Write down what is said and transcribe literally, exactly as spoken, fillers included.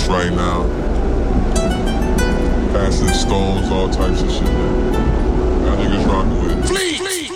right now. Passing stones, all types of shit, man. Y'all niggas rockin' with it. Flee! Flee!